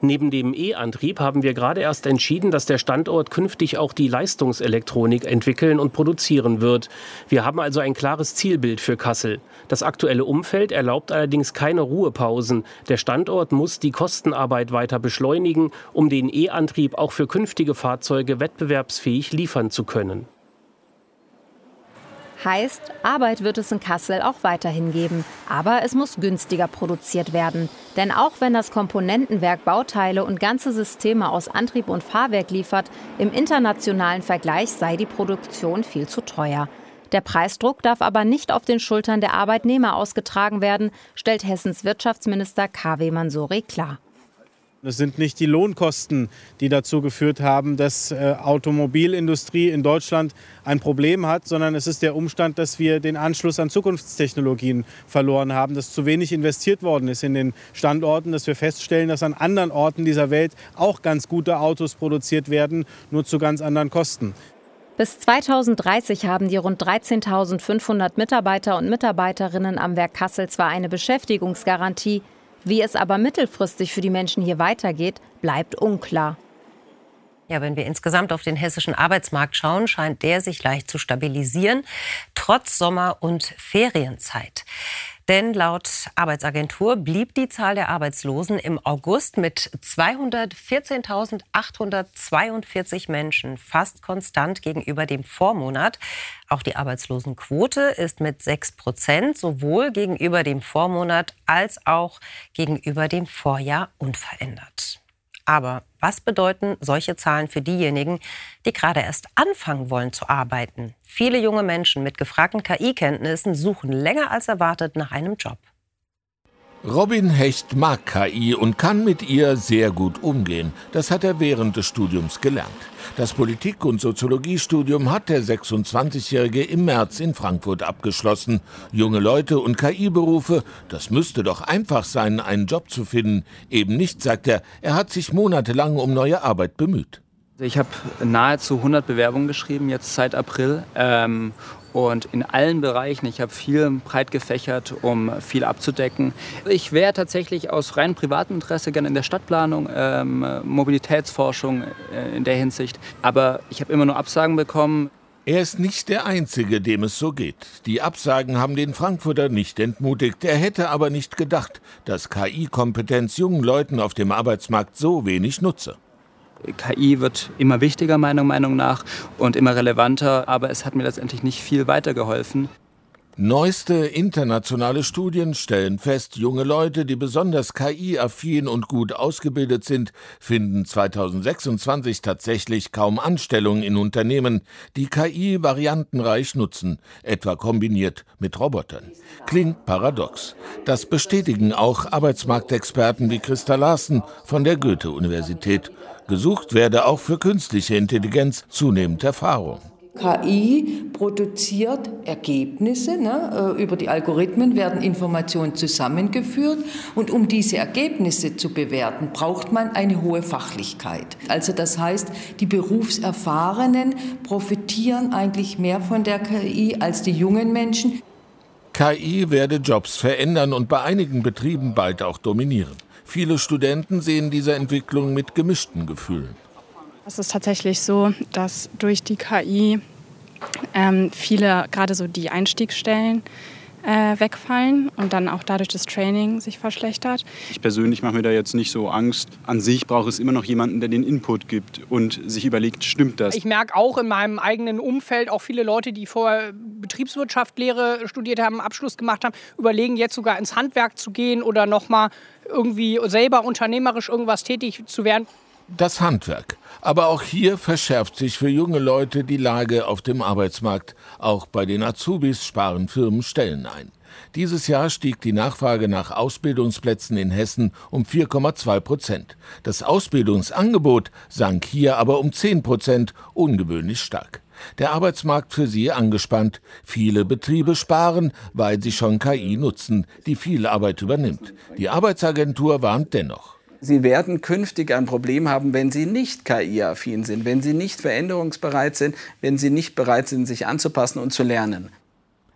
Neben dem E-Antrieb haben wir gerade erst entschieden, dass der Standort künftig auch die Leistungselektronik entwickeln und produzieren wird. Wir haben also ein klares Zielbild für Kassel. Das aktuelle Umfeld erlaubt allerdings keine Ruhepausen. Der Standort muss die Kostenarbeit weiter beschleunigen, um den E-Antrieb auch für künftige Fahrzeuge wettbewerbsfähig liefern zu können. Heißt, Arbeit wird es in Kassel auch weiterhin geben. Aber es muss günstiger produziert werden. Denn auch wenn das Komponentenwerk Bauteile und ganze Systeme aus Antrieb und Fahrwerk liefert, im internationalen Vergleich sei die Produktion viel zu teuer. Der Preisdruck darf aber nicht auf den Schultern der Arbeitnehmer ausgetragen werden, stellt Hessens Wirtschaftsminister K.W. Mansouri klar. Es sind nicht die Lohnkosten, die dazu geführt haben, dass Automobilindustrie in Deutschland ein Problem hat, sondern es ist der Umstand, dass wir den Anschluss an Zukunftstechnologien verloren haben, dass zu wenig investiert worden ist in den Standorten, dass wir feststellen, dass an anderen Orten dieser Welt auch ganz gute Autos produziert werden, nur zu ganz anderen Kosten. Bis 2030 haben die rund 13.500 Mitarbeiter und Mitarbeiterinnen am Werk Kassel zwar eine Beschäftigungsgarantie, wie es aber mittelfristig für die Menschen hier weitergeht, bleibt unklar. Ja, wenn wir insgesamt auf den hessischen Arbeitsmarkt schauen, scheint der sich leicht zu stabilisieren, trotz Sommer- und Ferienzeit. Denn laut Arbeitsagentur blieb die Zahl der Arbeitslosen im August mit 214.842 Menschen fast konstant gegenüber dem Vormonat. Auch die Arbeitslosenquote ist mit 6% sowohl gegenüber dem Vormonat als auch gegenüber dem Vorjahr unverändert. Aber was bedeuten solche Zahlen für diejenigen, die gerade erst anfangen wollen zu arbeiten? Viele junge Menschen mit gefragten KI-Kenntnissen suchen länger als erwartet nach einem Job. Robin Hecht mag KI und kann mit ihr sehr gut umgehen. Das hat er während des Studiums gelernt. Das Politik- und Soziologiestudium hat der 26-Jährige im März in Frankfurt abgeschlossen. Junge Leute und KI-Berufe, das müsste doch einfach sein, einen Job zu finden. Eben nicht, sagt er. Er hat sich monatelang um neue Arbeit bemüht. Ich habe nahezu 100 Bewerbungen geschrieben, jetzt seit April. Und in allen Bereichen, ich habe viel breit gefächert, um viel abzudecken. Ich wäre tatsächlich aus rein privatem Interesse gerne in der Stadtplanung, Mobilitätsforschung in der Hinsicht. Aber ich habe immer nur Absagen bekommen. Er ist nicht der Einzige, dem es so geht. Die Absagen haben den Frankfurter nicht entmutigt. Er hätte aber nicht gedacht, dass KI-Kompetenz jungen Leuten auf dem Arbeitsmarkt so wenig nutze. KI wird immer wichtiger, meiner Meinung nach, und immer relevanter, aber es hat mir letztendlich nicht viel weitergeholfen. Neueste internationale Studien stellen fest, junge Leute, die besonders KI-affin und gut ausgebildet sind, finden 2026 tatsächlich kaum Anstellungen in Unternehmen, die KI variantenreich nutzen, etwa kombiniert mit Robotern. Klingt paradox. Das bestätigen auch Arbeitsmarktexperten wie Christa Larsen von der Goethe-Universität. Gesucht werde auch für künstliche Intelligenz zunehmend Erfahrung. KI produziert Ergebnisse, über die Algorithmen werden Informationen zusammengeführt und um diese Ergebnisse zu bewerten, braucht man eine hohe Fachlichkeit. Also das heißt, die Berufserfahrenen profitieren eigentlich mehr von der KI als die jungen Menschen. KI werde Jobs verändern und bei einigen Betrieben bald auch dominieren. Viele Studenten sehen diese Entwicklung mit gemischten Gefühlen. Es ist tatsächlich so, dass durch die KI viele, gerade so die Einstiegsstellen, wegfallen und dann auch dadurch das Training sich verschlechtert. Ich persönlich mache mir da jetzt nicht so Angst. An sich braucht es immer noch jemanden, der den Input gibt und sich überlegt, stimmt das? Ich merke auch in meinem eigenen Umfeld, auch viele Leute, die vorher Betriebswirtschaftslehre studiert haben, Abschluss gemacht haben, überlegen jetzt sogar ins Handwerk zu gehen oder nochmal irgendwie selber unternehmerisch irgendwas tätig zu werden. Das Handwerk. Aber auch hier verschärft sich für junge Leute die Lage auf dem Arbeitsmarkt. Auch bei den Azubis sparen Firmen Stellen ein. Dieses Jahr stieg die Nachfrage nach Ausbildungsplätzen in Hessen um 4,2%. Das Ausbildungsangebot sank hier aber um 10%, ungewöhnlich stark. Der Arbeitsmarkt für sie angespannt. Viele Betriebe sparen, weil sie schon KI nutzen, die viel Arbeit übernimmt. Die Arbeitsagentur warnt dennoch. Sie werden künftig ein Problem haben, wenn Sie nicht KI-affin sind, wenn Sie nicht veränderungsbereit sind, wenn Sie nicht bereit sind, sich anzupassen und zu lernen.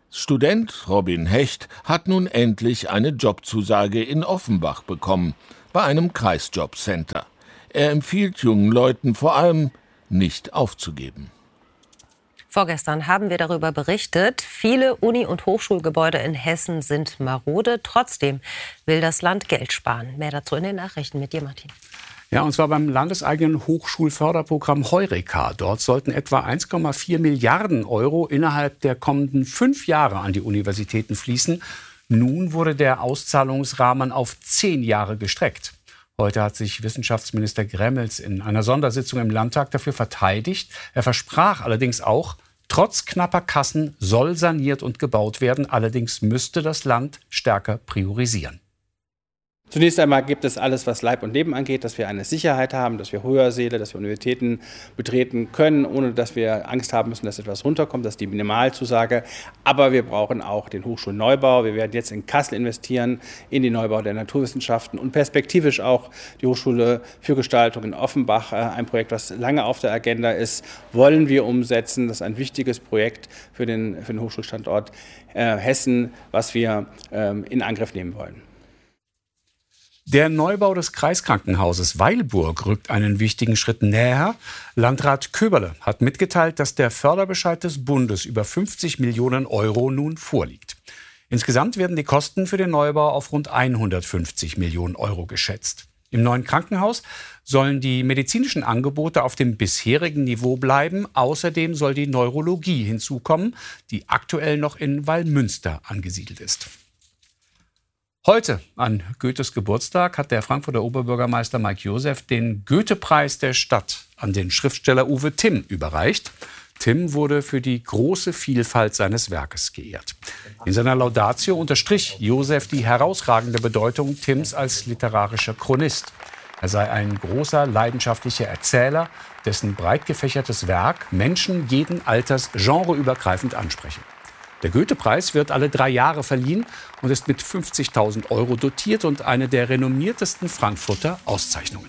Student Robin Hecht hat nun endlich eine Jobzusage in Offenbach bekommen. bei einem Kreisjobcenter. Er empfiehlt jungen Leuten vor allem, nicht aufzugeben. Vorgestern haben wir darüber berichtet, viele Uni- und Hochschulgebäude in Hessen sind marode. Trotzdem will das Land Geld sparen. Mehr dazu in den Nachrichten mit dir, Martin. Ja, und zwar beim landeseigenen Hochschulförderprogramm Heureka. Dort sollten etwa 1,4 Milliarden Euro innerhalb der kommenden 5 Jahre an die Universitäten fließen. Nun wurde der Auszahlungsrahmen auf 10 Jahre gestreckt. Heute hat sich Wissenschaftsminister Gremmels in einer Sondersitzung im Landtag dafür verteidigt. Er versprach allerdings auch, trotz knapper Kassen soll saniert und gebaut werden. Allerdings müsste das Land stärker priorisieren. Zunächst einmal gibt es alles, was Leib und Leben angeht, dass wir eine Sicherheit haben, dass wir Hörsäle, dass wir Universitäten betreten können, ohne dass wir Angst haben müssen, dass etwas runterkommt. Das ist die Minimalzusage. Aber wir brauchen auch den Hochschulneubau. Wir werden jetzt in Kassel investieren, in den Neubau der Naturwissenschaften und perspektivisch auch die Hochschule für Gestaltung in Offenbach, ein Projekt, das lange auf der Agenda ist, wollen wir umsetzen. Das ist ein wichtiges Projekt für den Hochschulstandort Hessen, was wir in Angriff nehmen wollen. Der Neubau des Kreiskrankenhauses Weilburg rückt einen wichtigen Schritt näher. Landrat Köberle hat mitgeteilt, dass der Förderbescheid des Bundes über 50 Millionen Euro nun vorliegt. Insgesamt werden die Kosten für den Neubau auf rund 150 Millionen Euro geschätzt. Im neuen Krankenhaus sollen die medizinischen Angebote auf dem bisherigen Niveau bleiben. Außerdem soll die Neurologie hinzukommen, die aktuell noch in Wallmünster angesiedelt ist. Heute, an Goethes Geburtstag, hat der Frankfurter Oberbürgermeister Mike Joseph den Goethe-Preis der Stadt an den Schriftsteller Uwe Timm überreicht. Timm wurde für die große Vielfalt seines Werkes geehrt. In seiner Laudatio unterstrich Joseph die herausragende Bedeutung Timms als literarischer Chronist. Er sei ein großer, leidenschaftlicher Erzähler, dessen breit gefächertes Werk Menschen jeden Alters genreübergreifend ansprechen. Der Goethe-Preis wird alle 3 Jahre verliehen und ist mit 50.000 Euro dotiert und eine der renommiertesten Frankfurter Auszeichnungen.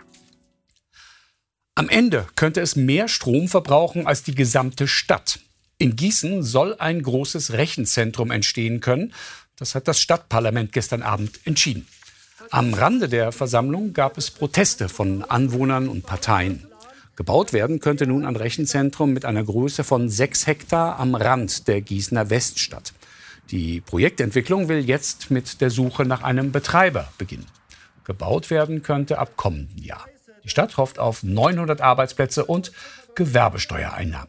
Am Ende könnte es mehr Strom verbrauchen als die gesamte Stadt. In Gießen soll ein großes Rechenzentrum entstehen können. Das hat das Stadtparlament gestern Abend entschieden. Am Rande der Versammlung gab es Proteste von Anwohnern und Parteien. Gebaut werden könnte nun ein Rechenzentrum mit einer Größe von 6 Hektar am Rand der Gießener Weststadt. Die Projektentwicklung will jetzt mit der Suche nach einem Betreiber beginnen. Gebaut werden könnte ab kommendem Jahr. Die Stadt hofft auf 900 Arbeitsplätze und Gewerbesteuereinnahmen.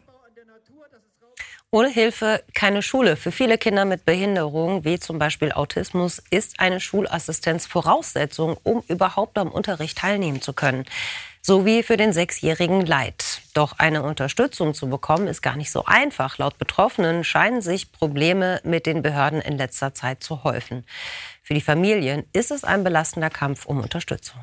Ohne Hilfe keine Schule. Für viele Kinder mit Behinderung, wie zum Beispiel Autismus, ist eine Schulassistenz Voraussetzung, um überhaupt am Unterricht teilnehmen zu können. So wie für den 6-jährigen Leit. Doch eine Unterstützung zu bekommen, ist gar nicht so einfach. Laut Betroffenen scheinen sich Probleme mit den Behörden in letzter Zeit zu häufen. Für die Familien ist es ein belastender Kampf um Unterstützung.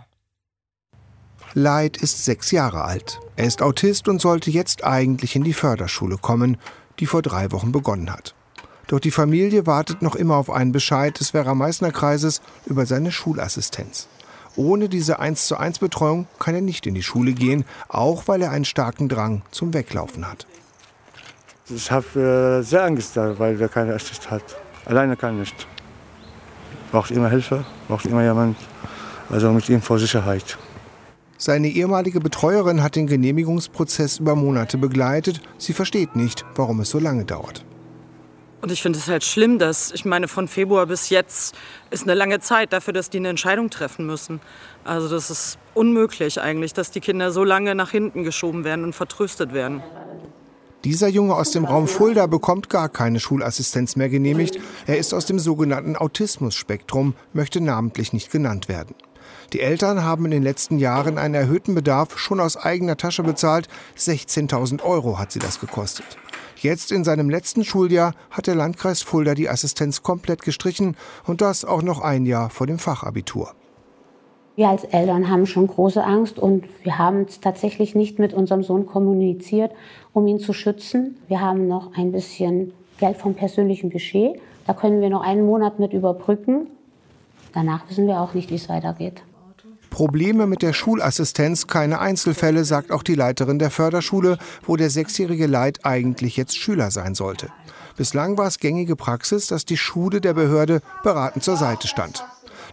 Leit ist 6 Jahre alt. Er ist Autist und sollte jetzt eigentlich in die Förderschule kommen, die vor 3 Wochen begonnen hat. Doch die Familie wartet noch immer auf einen Bescheid des Werra-Meißner-Kreises über seine Schulassistenz. Ohne diese 1:1-Betreuung kann er nicht in die Schule gehen, auch weil er einen starken Drang zum Weglaufen hat. Ich habe sehr Angst, weil wir keine Assist hat. Alleine kann ich nicht. Braucht immer Hilfe, braucht immer jemand, also mit ihm vor Sicherheit. Seine ehemalige Betreuerin hat den Genehmigungsprozess über Monate begleitet. Sie versteht nicht, warum es so lange dauert. Und ich finde es halt schlimm, ich meine, von Februar bis jetzt ist eine lange Zeit dafür, dass die eine Entscheidung treffen müssen. Also das ist unmöglich eigentlich, dass die Kinder so lange nach hinten geschoben werden und vertröstet werden. Dieser Junge aus dem Raum Fulda bekommt gar keine Schulassistenz mehr genehmigt. Er ist aus dem sogenannten Autismus-Spektrum, möchte namentlich nicht genannt werden. Die Eltern haben in den letzten Jahren einen erhöhten Bedarf schon aus eigener Tasche bezahlt. 16.000 Euro hat sie das gekostet. Jetzt in seinem letzten Schuljahr hat der Landkreis Fulda die Assistenz komplett gestrichen und das auch noch ein Jahr vor dem Fachabitur. Wir als Eltern haben schon große Angst und wir haben es tatsächlich nicht mit unserem Sohn kommuniziert, um ihn zu schützen. Wir haben noch ein bisschen Geld vom persönlichen Budget. Da können wir noch einen Monat mit überbrücken. Danach wissen wir auch nicht, wie es weitergeht. Probleme mit der Schulassistenz, keine Einzelfälle, sagt auch die Leiterin der Förderschule, wo der 6-jährige Leit eigentlich jetzt Schüler sein sollte. Bislang war es gängige Praxis, dass die Schule der Behörde beratend zur Seite stand.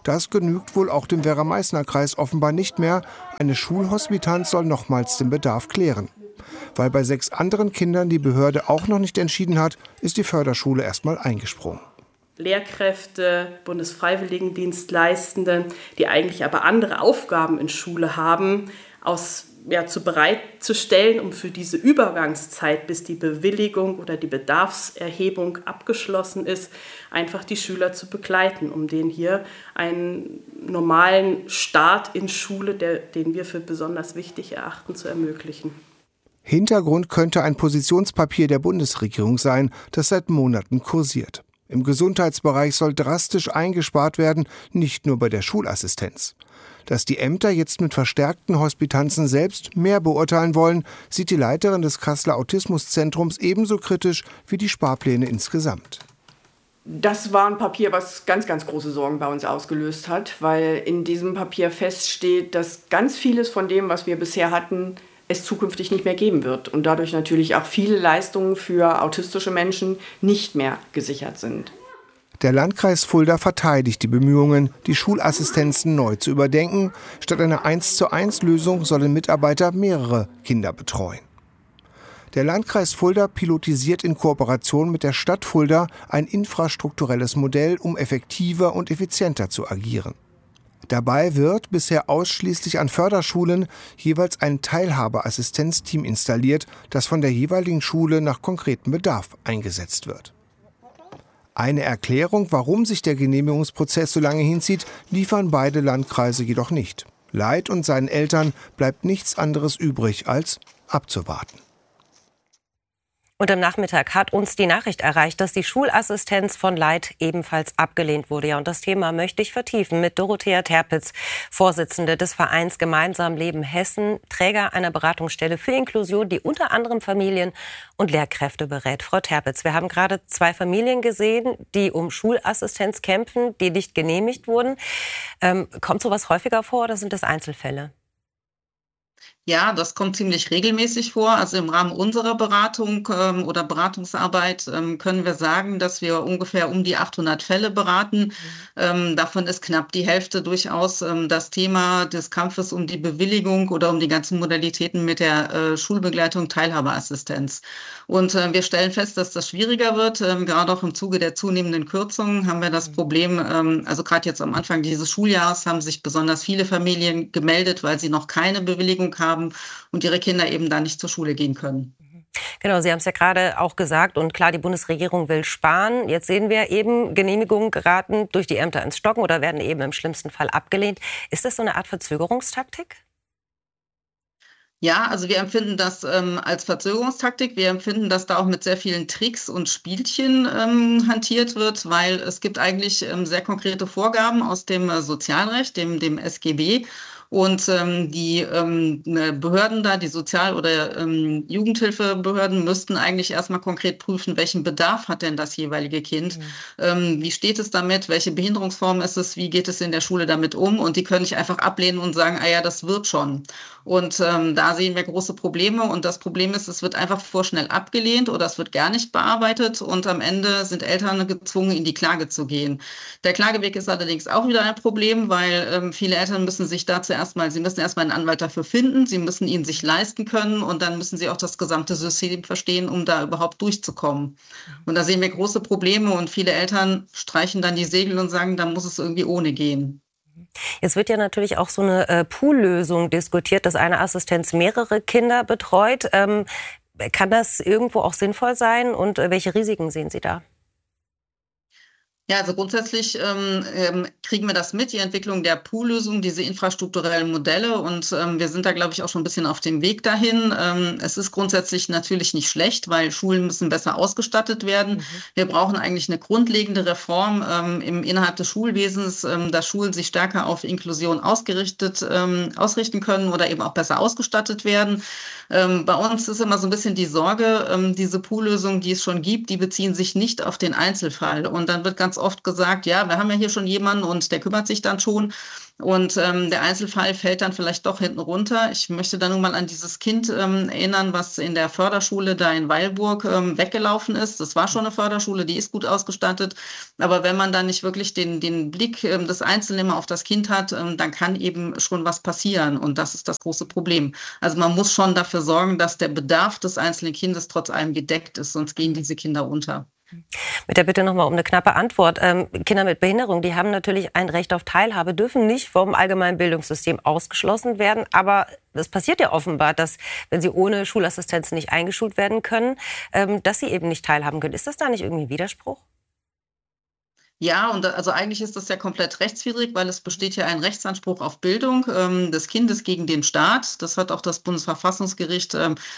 Das genügt wohl auch dem Werra-Meißner-Kreis offenbar nicht mehr. Eine Schulhospitanz soll nochmals den Bedarf klären. Weil bei 6 anderen Kindern die Behörde auch noch nicht entschieden hat, ist die Förderschule erstmal eingesprungen. Lehrkräfte, Bundesfreiwilligendienstleistende, die eigentlich aber andere Aufgaben in Schule haben, bereitzustellen, um für diese Übergangszeit, bis die Bewilligung oder die Bedarfserhebung abgeschlossen ist, einfach die Schüler zu begleiten, um denen hier einen normalen Start in Schule, den wir für besonders wichtig erachten, zu ermöglichen. Hintergrund könnte ein Positionspapier der Bundesregierung sein, das seit Monaten kursiert. Im Gesundheitsbereich soll drastisch eingespart werden, nicht nur bei der Schulassistenz. Dass die Ämter jetzt mit verstärkten Hospitanzen selbst mehr beurteilen wollen, sieht die Leiterin des Kasseler Autismuszentrums ebenso kritisch wie die Sparpläne insgesamt. Das war ein Papier, was ganz, ganz große Sorgen bei uns ausgelöst hat, weil in diesem Papier feststeht, dass ganz vieles von dem, was wir bisher hatten, es zukünftig nicht mehr geben wird und dadurch natürlich auch viele Leistungen für autistische Menschen nicht mehr gesichert sind. Der Landkreis Fulda verteidigt die Bemühungen, die Schulassistenzen neu zu überdenken. Statt einer 1:1-Lösung sollen Mitarbeiter mehrere Kinder betreuen. Der Landkreis Fulda pilotisiert in Kooperation mit der Stadt Fulda ein infrastrukturelles Modell, um effektiver und effizienter zu agieren. Dabei wird bisher ausschließlich an Förderschulen jeweils ein Teilhabeassistenzteam installiert, das von der jeweiligen Schule nach konkretem Bedarf eingesetzt wird. Eine Erklärung, warum sich der Genehmigungsprozess so lange hinzieht, liefern beide Landkreise jedoch nicht. Leit und seinen Eltern bleibt nichts anderes übrig, als abzuwarten. Und am Nachmittag hat uns die Nachricht erreicht, dass die Schulassistenz von Leit ebenfalls abgelehnt wurde. Ja, und das Thema möchte ich vertiefen mit Dorothea Terpitz, Vorsitzende des Vereins Gemeinsam Leben Hessen, Träger einer Beratungsstelle für Inklusion, die unter anderem Familien und Lehrkräfte berät. Frau Terpitz, wir haben gerade 2 Familien gesehen, die um Schulassistenz kämpfen, die nicht genehmigt wurden. Kommt sowas häufiger vor oder sind das Einzelfälle? Ja, das kommt ziemlich regelmäßig vor. Also im Rahmen unserer Beratung oder Beratungsarbeit können wir sagen, dass wir ungefähr um die 800 Fälle beraten. Davon ist knapp die Hälfte durchaus das Thema des Kampfes um die Bewilligung oder um die ganzen Modalitäten mit der Schulbegleitung, Teilhabeassistenz. Und wir stellen fest, dass das schwieriger wird. Gerade auch im Zuge der zunehmenden Kürzungen haben wir das Problem, also gerade jetzt am Anfang dieses Schuljahres haben sich besonders viele Familien gemeldet, weil sie noch keine Bewilligung haben und ihre Kinder eben da nicht zur Schule gehen können. Genau, Sie haben es ja gerade auch gesagt. Und klar, die Bundesregierung will sparen. Jetzt sehen wir eben, Genehmigungen geraten durch die Ämter ins Stocken oder werden eben im schlimmsten Fall abgelehnt. Ist das so eine Art Verzögerungstaktik? Ja, also wir empfinden das als Verzögerungstaktik. Wir empfinden, dass da auch mit sehr vielen Tricks und Spielchen hantiert wird, weil es gibt eigentlich sehr konkrete Vorgaben aus dem Sozialrecht, dem SGB. Und die Behörden da, die Sozial- oder Jugendhilfebehörden, müssten eigentlich erstmal konkret prüfen, welchen Bedarf hat denn das jeweilige Kind? Wie steht es damit? Welche Behinderungsform ist es? Wie geht es in der Schule damit um? Und die können nicht einfach ablehnen und sagen, ah ja, das wird schon. Und da sehen wir große Probleme. Und das Problem ist, es wird einfach vorschnell abgelehnt oder es wird gar nicht bearbeitet. Und am Ende sind Eltern gezwungen, in die Klage zu gehen. Der Klageweg ist allerdings auch wieder ein Problem, weil viele Eltern müssen sich dazu sie müssen erstmal einen Anwalt dafür finden, sie müssen ihn sich leisten können und dann müssen sie auch das gesamte System verstehen, um da überhaupt durchzukommen. Und da sehen wir große Probleme und viele Eltern streichen dann die Segel und sagen, da muss es irgendwie ohne gehen. Jetzt wird ja natürlich auch so eine Poollösung diskutiert, dass eine Assistenz mehrere Kinder betreut. Kann das irgendwo auch sinnvoll sein und welche Risiken sehen Sie da? Ja, also grundsätzlich kriegen wir das mit, die Entwicklung der Poollösung, diese infrastrukturellen Modelle und wir sind da, glaube ich, auch schon ein bisschen auf dem Weg dahin. Es ist grundsätzlich natürlich nicht schlecht, weil Schulen müssen besser ausgestattet werden. Wir brauchen eigentlich eine grundlegende Reform innerhalb des Schulwesens, dass Schulen sich stärker auf Inklusion ausrichten können oder eben auch besser ausgestattet werden. Bei uns ist immer so ein bisschen die Sorge, diese Poollösungen, die es schon gibt, die beziehen sich nicht auf den Einzelfall und dann wird ganz oft gesagt, ja, wir haben ja hier schon jemanden und der kümmert sich dann schon. Und der Einzelfall fällt dann vielleicht doch hinten runter. Ich möchte da nun mal an dieses Kind erinnern, was in der Förderschule da in Weilburg weggelaufen ist. Das war schon eine Förderschule, die ist gut ausgestattet. Aber wenn man dann nicht wirklich den Blick des Einzelnen immer auf das Kind hat, dann kann eben schon was passieren. Und das ist das große Problem. Also man muss schon dafür sorgen, dass der Bedarf des einzelnen Kindes trotz allem gedeckt ist, sonst gehen diese Kinder unter. Mit der Bitte nochmal um eine knappe Antwort. Kinder mit Behinderung, die haben natürlich ein Recht auf Teilhabe, dürfen nicht vom allgemeinen Bildungssystem ausgeschlossen werden. Aber es passiert ja offenbar, dass, wenn sie ohne Schulassistenz nicht eingeschult werden können, dass sie eben nicht teilhaben können. Ist das da nicht irgendwie ein Widerspruch? Ja, und also eigentlich ist das ja komplett rechtswidrig, weil es besteht ja ein Rechtsanspruch auf Bildung des Kindes gegen den Staat. Das hat auch das Bundesverfassungsgericht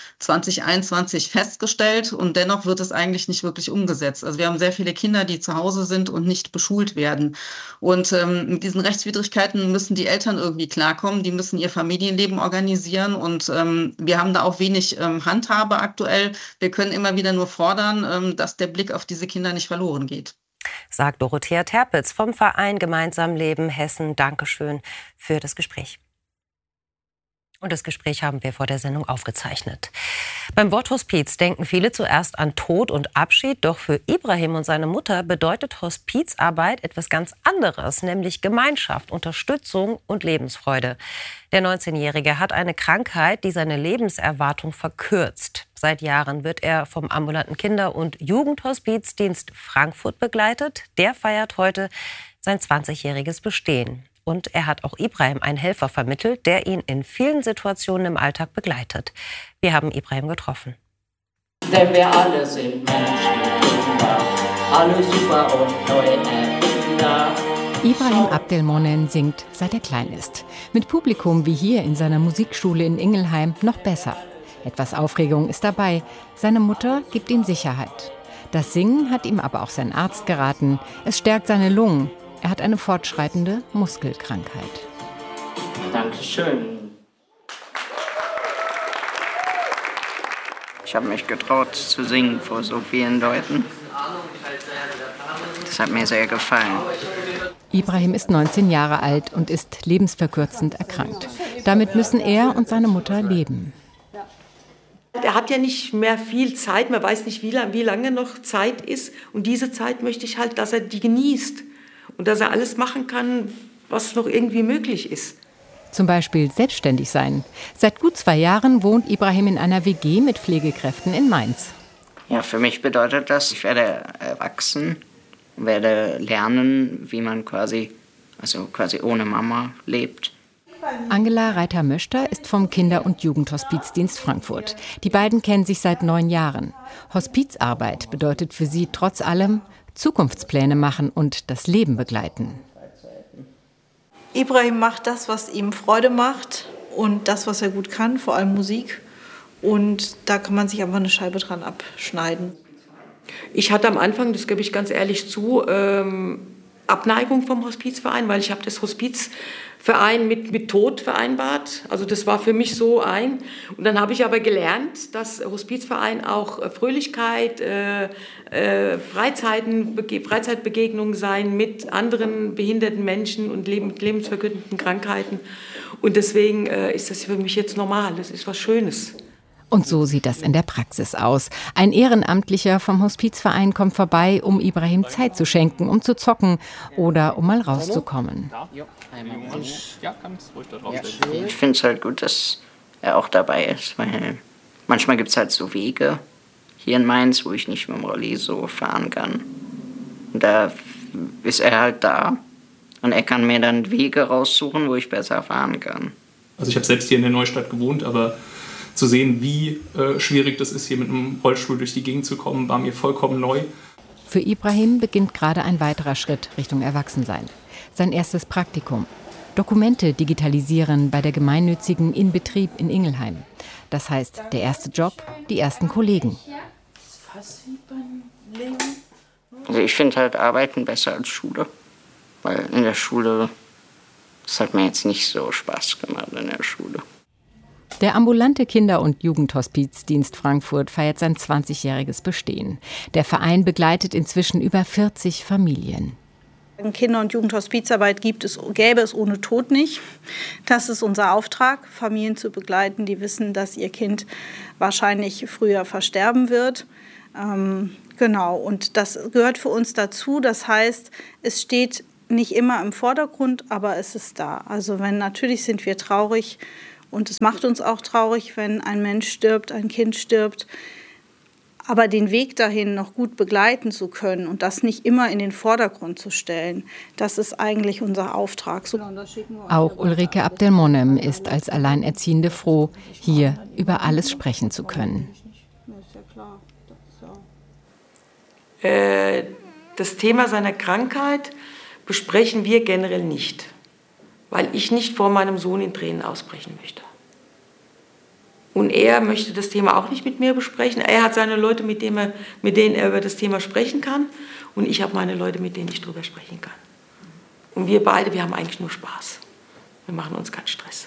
2021 festgestellt und dennoch wird es eigentlich nicht wirklich umgesetzt. Also wir haben sehr viele Kinder, die zu Hause sind und nicht beschult werden. Und mit diesen Rechtswidrigkeiten müssen die Eltern irgendwie klarkommen, die müssen ihr Familienleben organisieren und wir haben da auch wenig Handhabe aktuell. Wir können immer wieder nur fordern, dass der Blick auf diese Kinder nicht verloren geht. Sagt Dorothea Terpitz vom Verein Gemeinsam Leben Hessen. Dankeschön für das Gespräch. Und das Gespräch haben wir vor der Sendung aufgezeichnet. Beim Wort Hospiz denken viele zuerst an Tod und Abschied. Doch für Ibrahim und seine Mutter bedeutet Hospizarbeit etwas ganz anderes, nämlich Gemeinschaft, Unterstützung und Lebensfreude. Der 19-Jährige hat eine Krankheit, die seine Lebenserwartung verkürzt. Seit Jahren wird er vom ambulanten Kinder- und Jugendhospizdienst Frankfurt begleitet. Der feiert heute sein 20-jähriges Bestehen. Und er hat auch Ibrahim einen Helfer vermittelt, der ihn in vielen Situationen im Alltag begleitet. Wir haben Ibrahim getroffen. Denn wir alle sind Menschen, Kinder, alle super und neu erfinder. Ibrahim Abdelmonen singt, seit er klein ist. Mit Publikum wie hier in seiner Musikschule in Ingelheim noch besser. Etwas Aufregung ist dabei. Seine Mutter gibt ihm Sicherheit. Das Singen hat ihm aber auch sein Arzt geraten. Es stärkt seine Lungen. Er hat eine fortschreitende Muskelkrankheit. Dankeschön. Ich habe mich getraut zu singen vor so vielen Leuten. Das hat mir sehr gefallen. Ibrahim ist 19 Jahre alt und ist lebensverkürzend erkrankt. Damit müssen er und seine Mutter leben. Er hat ja nicht mehr viel Zeit, man weiß nicht, wie lange noch Zeit ist. Und diese Zeit möchte ich halt, dass er die genießt. Und dass er alles machen kann, was noch irgendwie möglich ist. Zum Beispiel selbstständig sein. Seit gut 2 Jahren wohnt Ibrahim in einer WG mit Pflegekräften in Mainz. Ja, für mich bedeutet das, ich werde erwachsen, werde lernen, wie man quasi ohne Mama lebt. Angela Reiter-Möster ist vom Kinder- und Jugendhospizdienst Frankfurt. Die beiden kennen sich seit 9 Jahren. Hospizarbeit bedeutet für sie trotz allem Zukunftspläne machen und das Leben begleiten. Ibrahim macht das, was ihm Freude macht und das, was er gut kann, vor allem Musik. Und da kann man sich einfach eine Scheibe dran abschneiden. Ich hatte am Anfang, das gebe ich ganz ehrlich zu, Abneigung vom Hospizverein, weil ich habe das Hospizverein mit Tod vereinbart. Also das war für mich so ein. Und dann habe ich aber gelernt, dass Hospizverein auch Fröhlichkeit, Freizeitbegegnungen sein mit anderen behinderten Menschen und lebensverkündenden Krankheiten. Und deswegen ist das für mich jetzt normal. Das ist was Schönes. Und so sieht das in der Praxis aus. Ein Ehrenamtlicher vom Hospizverein kommt vorbei, um Ibrahim Zeit zu schenken, um zu zocken oder um mal rauszukommen. Ich finde es halt gut, dass er auch dabei ist, weil manchmal gibt es halt so Wege hier in Mainz, wo ich nicht mit dem Rolli so fahren kann. Und da ist er halt da und er kann mir dann Wege raussuchen, wo ich besser fahren kann. Also ich habe selbst hier in der Neustadt gewohnt, aber zu sehen, wie schwierig das ist, hier mit einem Rollstuhl durch die Gegend zu kommen, war mir vollkommen neu. Für Ibrahim beginnt gerade ein weiterer Schritt Richtung Erwachsensein. Sein erstes Praktikum. Dokumente digitalisieren bei der gemeinnützigen Inbetrieb in Ingelheim. Das heißt, der erste Job, die ersten Kollegen. Also ich finde halt Arbeiten besser als Schule, weil in der Schule, das hat mir jetzt nicht so Spaß gemacht in der Schule. Der ambulante Kinder- und Jugendhospizdienst Frankfurt feiert sein 20-jähriges Bestehen. Der Verein begleitet inzwischen über 40 Familien. Kinder- und Jugendhospizarbeit gäbe es ohne Tod nicht. Das ist unser Auftrag, Familien zu begleiten, die wissen, dass ihr Kind wahrscheinlich früher versterben wird. Genau, und das gehört für uns dazu. Das heißt, es steht nicht immer im Vordergrund, aber es ist da. Also natürlich sind wir traurig und es macht uns auch traurig, wenn ein Mensch stirbt, ein Kind stirbt. Aber den Weg dahin noch gut begleiten zu können und das nicht immer in den Vordergrund zu stellen, das ist eigentlich unser Auftrag. Auch Ulrike Abdelmonem ist als Alleinerziehende froh, hier über alles sprechen zu können. Das Thema seiner Krankheit besprechen wir generell nicht, weil ich nicht vor meinem Sohn in Tränen ausbrechen möchte. Und er möchte das Thema auch nicht mit mir besprechen. Er hat seine Leute, mit denen er über das Thema sprechen kann. Und ich habe meine Leute, mit denen ich darüber sprechen kann. Und wir beide, wir haben eigentlich nur Spaß. Wir machen uns keinen Stress.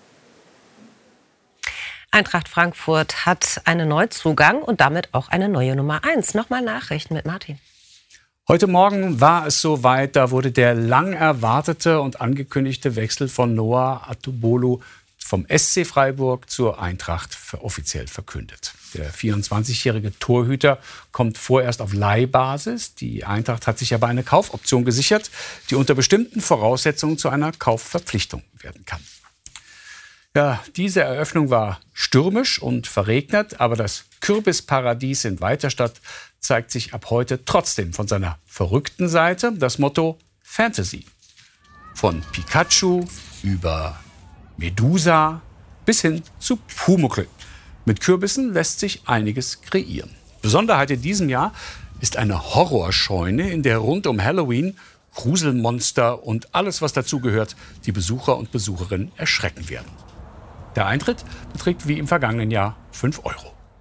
Eintracht Frankfurt hat einen Neuzugang und damit auch eine neue Nummer 1. Nochmal Nachrichten mit Martin. Heute Morgen war es soweit, da wurde der lang erwartete und angekündigte Wechsel von Noah Atubolu vom SC Freiburg zur Eintracht offiziell verkündet. Der 24-jährige Torhüter kommt vorerst auf Leihbasis. Die Eintracht hat sich aber eine Kaufoption gesichert, die unter bestimmten Voraussetzungen zu einer Kaufverpflichtung werden kann. Ja, diese Eröffnung war stürmisch und verregnet, aber das Kürbisparadies in Weiterstadt zeigt sich ab heute trotzdem von seiner verrückten Seite. Das Motto Fantasy. Von Pikachu über Medusa bis hin zu Pumuckl. Mit Kürbissen lässt sich einiges kreieren. Besonderheit in diesem Jahr ist eine Horrorscheune, in der rund um Halloween Gruselmonster und alles, was dazugehört, die Besucher und Besucherinnen erschrecken werden. Der Eintritt beträgt wie im vergangenen Jahr 5 €.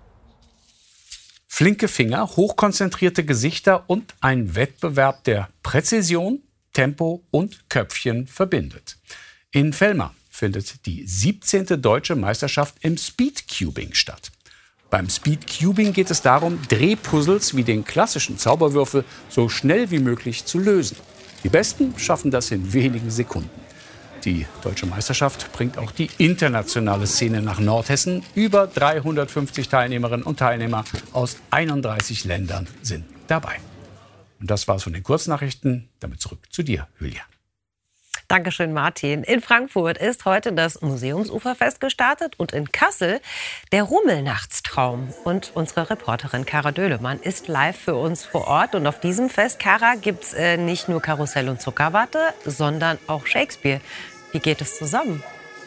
Flinke Finger, hochkonzentrierte Gesichter und ein Wettbewerb, der Präzision, Tempo und Köpfchen verbindet. In Velma findet die 17. Deutsche Meisterschaft im Speedcubing statt. Beim Speedcubing geht es darum, Drehpuzzles wie den klassischen Zauberwürfel so schnell wie möglich zu lösen. Die Besten schaffen das in wenigen Sekunden. Die Deutsche Meisterschaft bringt auch die internationale Szene nach Nordhessen. Über 350 Teilnehmerinnen und Teilnehmer aus 31 Ländern sind dabei. Und das war's von den Kurznachrichten. Damit zurück zu dir, Julia. Dankeschön, Martin. In Frankfurt ist heute das Museumsuferfest gestartet und in Kassel der Rummelnachtstraum. Und unsere Reporterin Kara Döhlemann ist live für uns vor Ort. Und auf diesem Fest, Kara, gibt es nicht nur Karussell und Zuckerwatte, sondern auch Shakespeare. Wie geht es zusammen?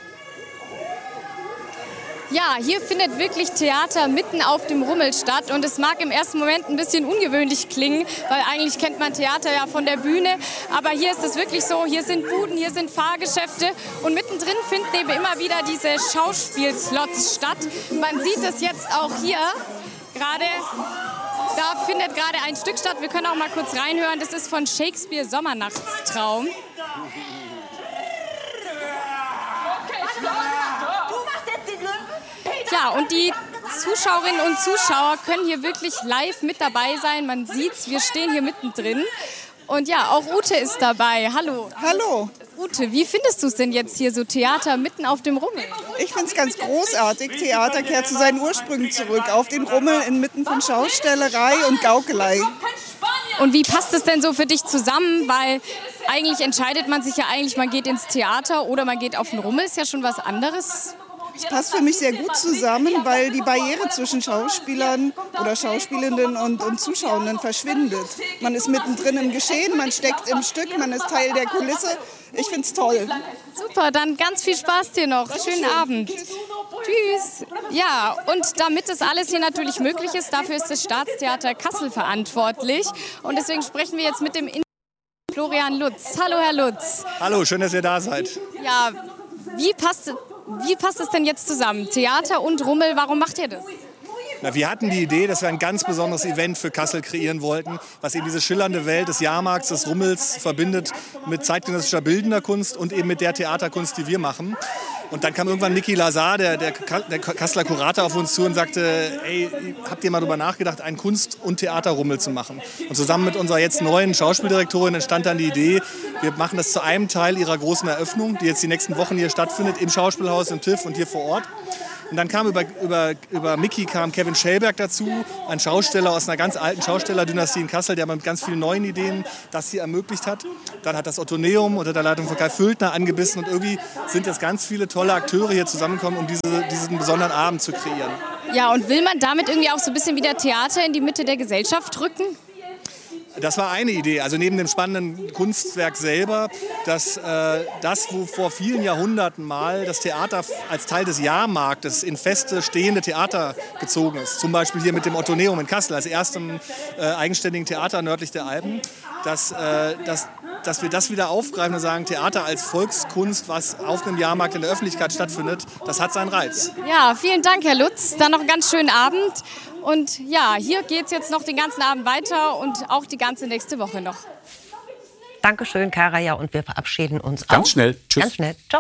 Ja, hier findet wirklich Theater mitten auf dem Rummel statt und es mag im ersten Moment ein bisschen ungewöhnlich klingen, weil eigentlich kennt man Theater ja von der Bühne, aber hier ist es wirklich so, hier sind Buden, hier sind Fahrgeschäfte und mittendrin finden eben immer wieder diese Schauspielslots statt. Man sieht es jetzt auch hier gerade. Da findet gerade ein Stück statt, wir können auch mal kurz reinhören, das ist von Shakespeare Sommernachtstraum. Ja, und die Zuschauerinnen und Zuschauer können hier wirklich live mit dabei sein. Man sieht's, wir stehen hier mittendrin. Und ja, auch Ute ist dabei. Hallo. Hallo. Ute, wie findest du es denn jetzt hier so Theater mitten auf dem Rummel? Ich finde es ganz großartig. Theater kehrt zu seinen Ursprüngen zurück. Auf den Rummel inmitten von Schaustellerei und Gaukelei. Und wie passt es denn so für dich zusammen? Weil eigentlich entscheidet man sich ja man geht ins Theater oder man geht auf den Rummel. Ist ja schon was anderes. Es passt für mich sehr gut zusammen, weil die Barriere zwischen Schauspielern oder Schauspielenden und Zuschauenden verschwindet. Man ist mittendrin im Geschehen, man steckt im Stück, man ist Teil der Kulisse. Ich finde es toll. Super, dann ganz viel Spaß dir noch. Schönen Abend. Tschüss. Ja, und damit das alles hier natürlich möglich ist, dafür ist das Staatstheater Kassel verantwortlich. Und deswegen sprechen wir jetzt mit dem Florian Lutz. Hallo, Herr Lutz. Hallo, schön, dass ihr da seid. Ja, wie passt es denn jetzt zusammen? Theater und Rummel, warum macht ihr das? Na, wir hatten die Idee, dass wir ein ganz besonderes Event für Kassel kreieren wollten, was eben diese schillernde Welt des Jahrmarkts, des Rummels verbindet mit zeitgenössischer bildender Kunst und eben mit der Theaterkunst, die wir machen. Und dann kam irgendwann Niki Lazar, der Kasseler Kurator, auf uns zu und sagte, ey, habt ihr mal darüber nachgedacht, einen Kunst- und Theaterrummel zu machen? Und zusammen mit unserer jetzt neuen Schauspieldirektorin entstand dann die Idee, wir machen das zu einem Teil ihrer großen Eröffnung, die jetzt die nächsten Wochen hier stattfindet, im Schauspielhaus, im TIFF und hier vor Ort. Und dann kam über Mickey kam Kevin Schellberg dazu, ein Schausteller aus einer ganz alten Schaustellerdynastie in Kassel, der mit ganz vielen neuen Ideen das hier ermöglicht hat. Dann hat das Ottoneum unter der Leitung von Kai Fülltner angebissen und irgendwie sind jetzt ganz viele tolle Akteure hier zusammengekommen, um diesen besonderen Abend zu kreieren. Ja, und will man damit irgendwie auch so ein bisschen wieder Theater in die Mitte der Gesellschaft rücken? Das war eine Idee, also neben dem spannenden Kunstwerk selber, dass wo vor vielen Jahrhunderten mal das Theater als Teil des Jahrmarktes in feste stehende Theater gezogen ist. Zum Beispiel hier mit dem Ottoneum in Kassel als erstem eigenständigen Theater nördlich der Alpen, dass wir das wieder aufgreifen und sagen, Theater als Volkskunst, was auf einem Jahrmarkt in der Öffentlichkeit stattfindet, das hat seinen Reiz. Ja, vielen Dank, Herr Lutz. Dann noch einen ganz schönen Abend. Und ja, hier geht es jetzt noch den ganzen Abend weiter und auch die ganze nächste Woche noch. Dankeschön, Kara. Ja, und wir verabschieden uns auch. Ganz schnell. Tschüss. Ganz schnell. Ciao.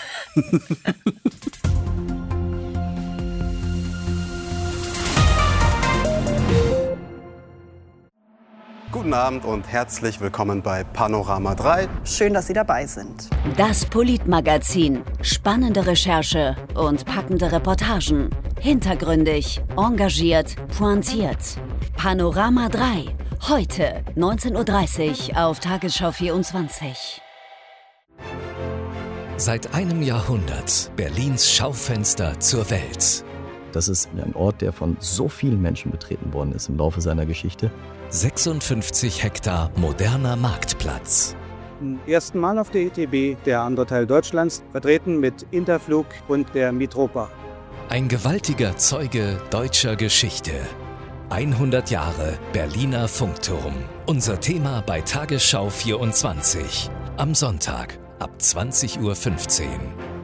Guten Abend und herzlich willkommen bei Panorama 3. Schön, dass Sie dabei sind. Das Politmagazin. Spannende Recherche und packende Reportagen. Hintergründig, engagiert, pointiert. Panorama 3. Heute 19:30 Uhr auf Tagesschau 24. Seit einem Jahrhundert Berlins Schaufenster zur Welt. Das ist ein Ort, der von so vielen Menschen betreten worden ist im Laufe seiner Geschichte. 56 Hektar moderner Marktplatz. Zum ersten Mal auf der ITB, der andere Teil Deutschlands, vertreten mit Interflug und der Mitropa. Ein gewaltiger Zeuge deutscher Geschichte. 100 Jahre Berliner Funkturm. Unser Thema bei Tagesschau 24. Am Sonntag ab 20:15 Uhr.